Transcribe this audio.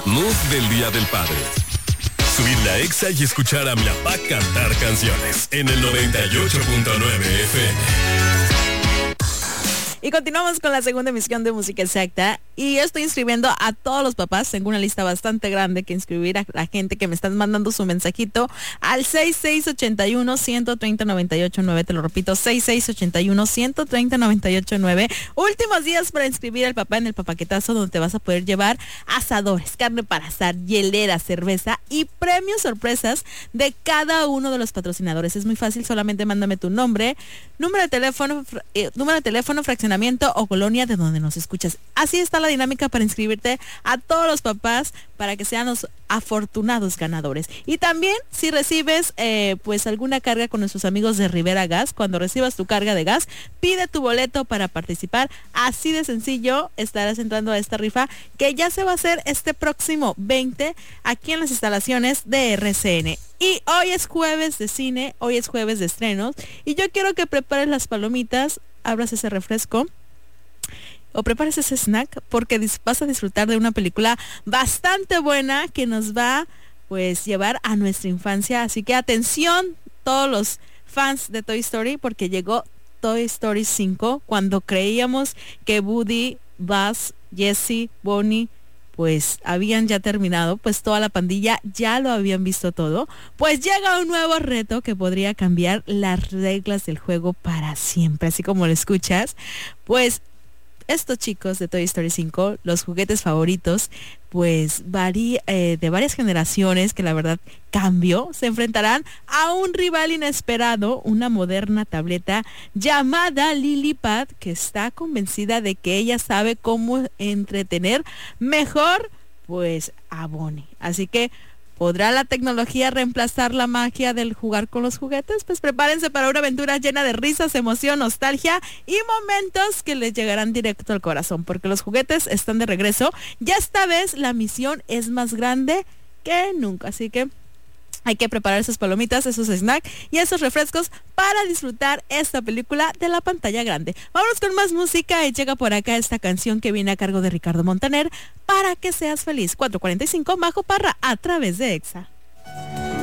Mood del Día del Padre. Subir la Exa y escuchar a mi papá cantar canciones en el 98.9 FM. Y continuamos con la segunda emisión de Música Exacta. Y yo estoy inscribiendo a todos los papás. Tengo una lista bastante grande que inscribir a la gente que me están mandando su mensajito al 6681-130-989. Te lo repito, 6681-130-989. Últimos días para inscribir al papá en el papaquetazo, donde te vas a poder llevar asadores, carne para asar, hielera, cerveza y premios sorpresas de cada uno de los patrocinadores. Es muy fácil, solamente mándame tu nombre, número de teléfono, fraccionamiento o colonia de donde nos escuchas. Así está la dinámica para inscribirte a todos los papás para que sean los afortunados ganadores. Y también si recibes pues alguna carga con nuestros amigos de Rivera Gas, cuando recibas tu carga de gas, pide tu boleto para participar. Así de sencillo estarás entrando a esta rifa que ya se va a hacer este próximo 20 aquí en las instalaciones de RCN. Y hoy es jueves de cine, hoy es jueves de estrenos y yo quiero que prepares las palomitas, abras ese refresco o prepares ese snack porque vas a disfrutar de una película bastante buena que nos va pues llevar a nuestra infancia. Así que atención todos los fans de Toy Story, porque llegó Toy Story 5 cuando creíamos que Woody, Buzz, Jessie, Bonnie pues habían ya terminado, pues toda la pandilla ya lo habían visto todo. Pues llega un nuevo reto que podría cambiar las reglas del juego para siempre, así como lo escuchas. Pues estos chicos de Toy Story 5, los juguetes favoritos, pues de varias generaciones, que la verdad cambió, se enfrentarán a un rival inesperado, una moderna tableta llamada Lillipad, que está convencida de que ella sabe cómo entretener mejor pues a Bonnie. Así que ¿podrá la tecnología reemplazar la magia del jugar con los juguetes? Pues prepárense para una aventura llena de risas, emoción, nostalgia y momentos que les llegarán directo al corazón, porque los juguetes están de regreso. Ya esta vez la misión es más grande que nunca, así que hay que preparar esas palomitas, esos snacks y esos refrescos para disfrutar esta película de la pantalla grande. Vámonos con más música y llega por acá esta canción que viene a cargo de Ricardo Montaner, Para que seas feliz. 4:45, Majo Parra, a través de Exa.